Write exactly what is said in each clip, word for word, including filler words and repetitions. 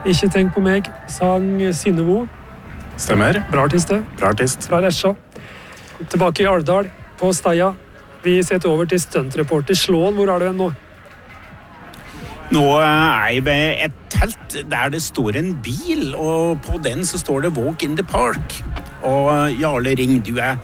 Ikke tenk på meg, sang Synnevo. Stemmer. Bra artist det. Bra artist. Fra Lesja. Tilbake i Alvdal, på Steia. Vi setter over til stuntreporter Slåen. Hvor er du nå? Nå er jeg ved et telt der det står en bil, og på den så står det Walk in the Park. Og Jarle Ring, du er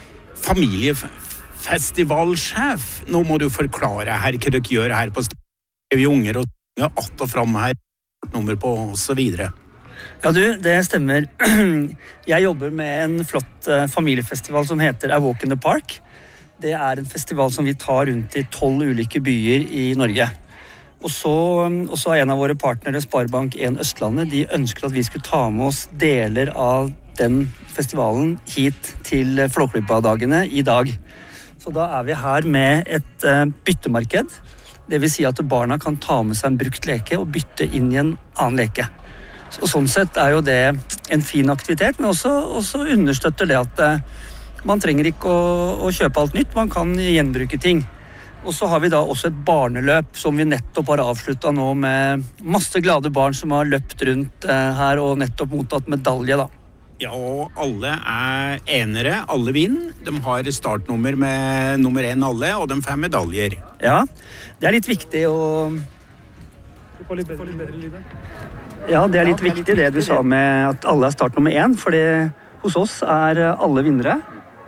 familiefestivalsjef. Nå må du forklare her hva dere gjør her på stedet. Vi unger og att og fram her, nummer på og så videre. Ja du, det stemmer. Jeg jobber med en flott familiefestival som heter A Walk in the Park. Det er en festival som vi tar rundt i tolv ulike byer i Norge. Og så, og så er en av våre partnere, Sparebank en Østlandet, de ønsket at vi skulle ta med oss deler av den festivalen hit til Flåklypa-dagene i dag. Så da er vi her med et uh, byttemarked. Det vil si at barna kan ta med seg en brukt leke og bytte inn i en annen leke. Så, sånn sett er jo det en fin aktivitet, men også, også understøtter det at uh, man trenger ikke å, å kjøpe alt nytt, man kan gjenbruke ting. Og så har vi da også et barneløp som vi nettopp har avsluttet nå med masse glade barn som har løpt rundt uh, her og nettopp mottatt medalje da. Ja, og alle er enere, alle vinner. De har startnummer med nummer én alle, og de får medaljer. Ja, det er litt viktig å... Ja, det er litt viktig det du sa med at alle er startnummer én, fordi hos oss er alle vinnere.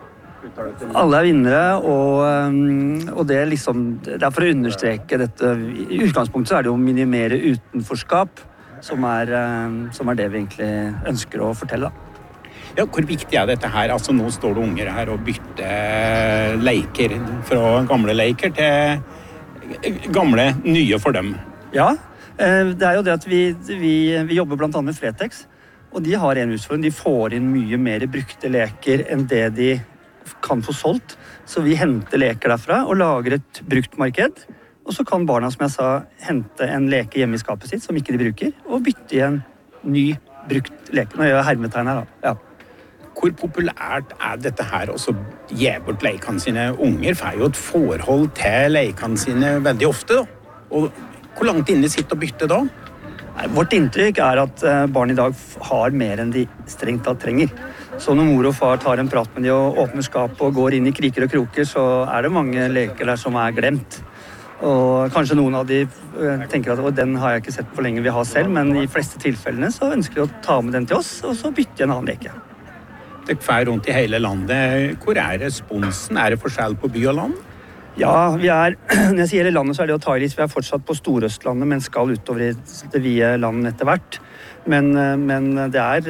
Alle er vinnere, og, og det, er liksom, det er for å understreke dette. I utgangspunktet så er det jo å minimere utenforskap, som er, som er det vi egentlig ønsker å fortelle da. Ja, hvor viktig er dette her? Altså, nå står det unger her og bytter leker fra gamle leker til gamle, nye for dem. Ja, det er jo det at vi, vi, vi jobber blant annet med Fretex, og de har en utfordring. De får inn mye mer brukte leker enn det de kan få solgt. Så vi henter leker derfra og lager et brukt marked. Og så kan barna, som jeg sa, hente en leke hjemme i skapet sitt som ikke de bruker, og bytte i en ny brukt leke. Nå gjør jeg hermetegn her da. Ja. Hvor populært er dette her også gi bort lekene sine? Unger får jo et forhold til lekene sine veldig ofte da. Og hvor langt inne sitter å bytte da? Nei, vårt inntrykk er at barn i dag har mer enn de strengt tatt trenger. Så når mor og far tar en prat med de og åpner skapet og går inn i kriker og kroker, så er det mange leker der som er glemt. Og kanskje noen av de tenker at den har jeg ikke sett på lenge vi har selv, men i fleste tilfellene så ønsker de å ta med den til oss, og så bytte en annen leke. Det er rundt i hele landet. Hvor er responsen? Er det forskjell på by og land? Ja, vi er, når jeg sier hele landet så er det å ta i litt. Vi er fortsatt på Storøstlandet, men skal utover i det vide landet etter hvert. Men, men det er,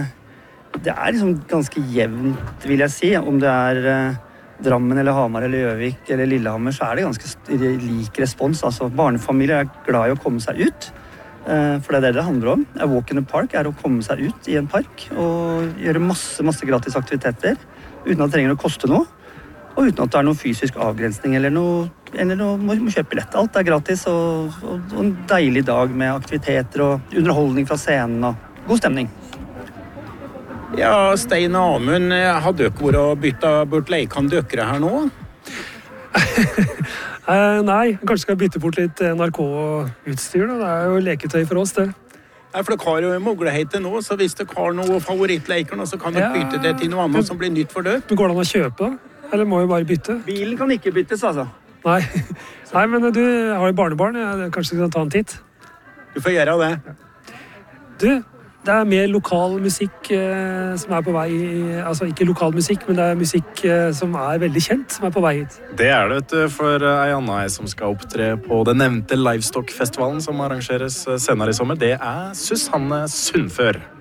det er liksom ganske jevnt, vil jeg si. Om det er Drammen eller Hamar eller Gjøvik eller Lillehammer, så er det ganske lik respons. Altså, barnefamilier er glad i å komme seg ut. For det er det det handler om. A Walk in the Park er å komme seg ut i en park og gjøre masse, masse gratis aktiviteter uten at det trenger å koste noe, og uten at det er noe fysisk avgrensning eller noe, eller noe må, må kjøpe billett. Alt er gratis, og, og, og en deilig dag med aktiviteter og underholdning fra scenen og god stemning. Ja, Stein og Amund, har dere vært og byttet bort lekene dere her nå? Uh, nei, kanskje skal bytte bort litt N R K-utstyr da. Det er jo leketøy for oss det. Nei, for dere har jo muligheter nå, så hvis dere har noen favorittleker nå, så kan dere ja, bytte det til noe annet som blir nytt for dere. Men går det an å kjøpe da? Eller må vi bare bytte? Bilen kan ikke byttes, altså. Nei, nei men du har jo barnebarn, jeg kanskje skal ta en titt. Du får gjøre det. Du, det er mer lokal musikk eh, som er på vei, altså ikke lokal musikk, men det er musikk eh, som er veldig kjent, som er på vei hit. Det er det, vet du, for ei anna som skal opptre på den nevnte Livestock-festivalen som arrangeres senere i sommer. Det er Susanne Sundfør.